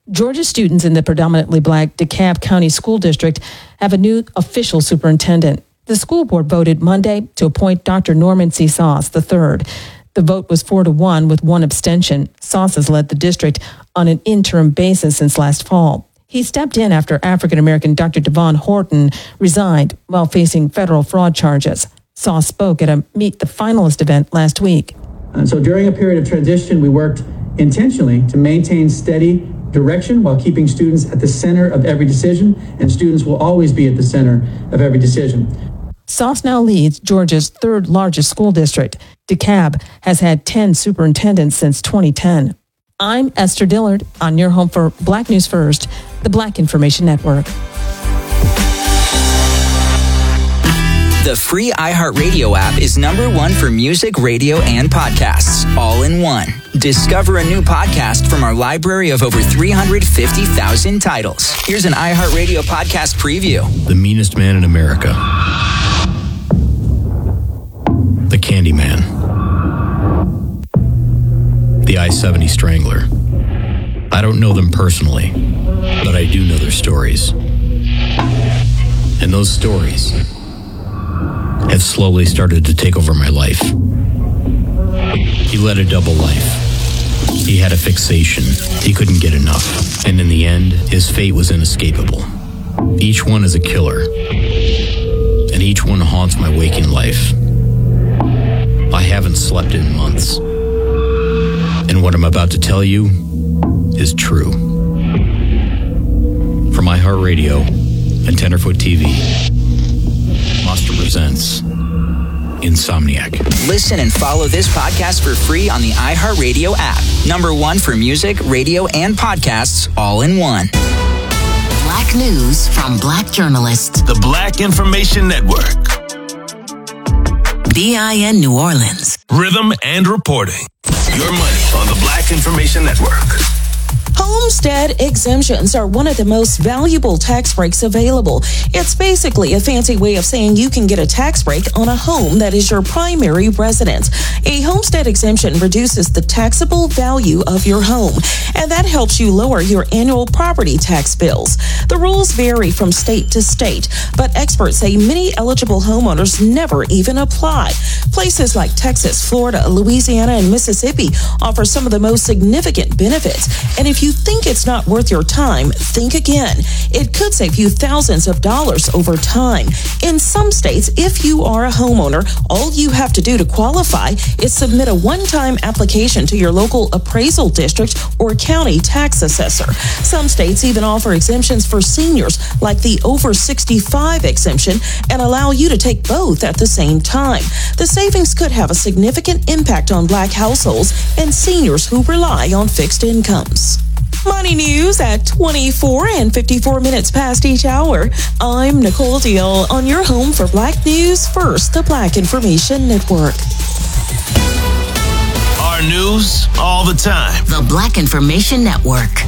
Georgia students in the predominantly black DeKalb County School District have a new official superintendent. The school board voted Monday to appoint Dr. Norman C. Sauce III. The vote was 4-1 with one abstention. Sauce has led the district on an interim basis since last fall. He stepped in after African-American Dr. Devon Horton resigned while facing federal fraud charges. Sauce spoke at a Meet the Finalist event last week. And so during a period of transition, we worked intentionally to maintain steady direction while keeping students at the center of every decision, and students will always be at the center of every decision. Sauce now leads Georgia's third largest school district. DeKalb has had 10 superintendents since 2010. I'm Esther Dillard on your home for Black News First, the Black Information Network. The free iHeartRadio app is #1 for music, radio, and podcasts, all in one. Discover a new podcast from our library of over 350,000 titles. Here's an iHeartRadio podcast preview. The meanest man in America. The Candyman. The I-70 Strangler. I don't know them personally, but I do know their stories. And those stories have slowly started to take over my life. He led a double life. He had a fixation. He couldn't get enough. And in the end, his fate was inescapable. Each one is a killer. And each one haunts my waking life. I haven't slept in months. And what I'm about to tell you is true. From iHeartRadio and Tenderfoot TV, Monster presents Insomniac. Listen and follow this podcast for free on the iHeartRadio app. #1 for music, radio, and podcasts, all in one. Black news from Black journalists. The Black Information Network. BIN New Orleans. Rhythm and reporting. Your money on the Black Information Network. Homestead exemptions are one of the most valuable tax breaks available. It's basically a fancy way of saying you can get a tax break on a home that is your primary residence. A homestead exemption reduces the taxable value of your home, and that helps you lower your annual property tax bills. The rules vary from state to state, but experts say many eligible homeowners never even apply. Places like Texas, Florida, Louisiana, and Mississippi offer some of the most significant benefits. And if you think it's not worth your time, think again. It could save you thousands of dollars over time. In some states, if you are a homeowner, all you have to do to qualify is submit a one-time application to your local appraisal district or county tax assessor. Some states even offer exemptions for seniors, like the over 65 exemption, and allow you to take both at the same time. The savings could have a significant impact on Black households and seniors who rely on fixed incomes. Money news at 24 and 54 minutes past each hour. I'm Nicole Deal on your home for Black News First, the Black Information Network. Our news all the time. The Black Information Network.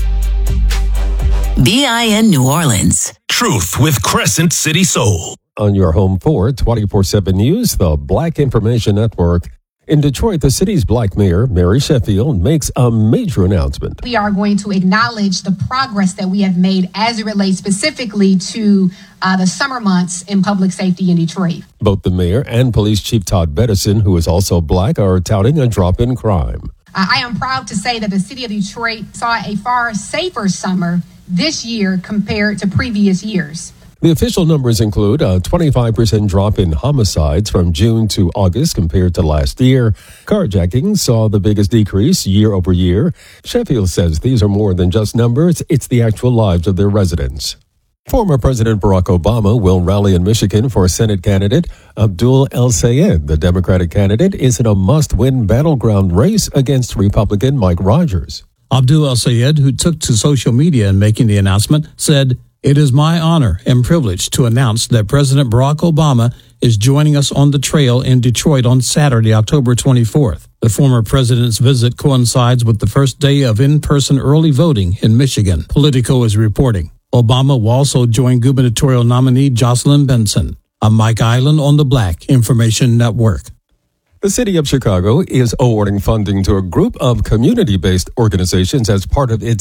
BIN New Orleans. Truth with Crescent City Soul. On your home for 24/7 News, the Black Information Network. In Detroit, the city's Black mayor, Mary Sheffield, makes a major announcement. We are going to acknowledge the progress that we have made as it relates specifically to the summer months in public safety in Detroit. Both the mayor and police chief Todd Bettison, who is also Black, are touting a drop in crime. I am proud to say that the city of Detroit saw a far safer summer this year compared to previous years. The official numbers include a 25% drop in homicides from June to August compared to last year. Carjacking saw the biggest decrease year over year. Sheffield says these are more than just numbers, it's the actual lives of their residents. Former President Barack Obama will rally in Michigan for Senate candidate Abdul El-Sayed. The Democratic candidate is in a must-win battleground race against Republican Mike Rogers. Abdul El-Sayed, who took to social media in making the announcement, said, "It is my honor and privilege to announce that President Barack Obama is joining us on the trail in Detroit on Saturday, October 24th. The former president's visit coincides with the first day of in-person early voting in Michigan, Politico is reporting. Obama will also join gubernatorial nominee Jocelyn Benson. I'm Mike Island on the Black Information Network. The city of Chicago is awarding funding to a group of community-based organizations as part of its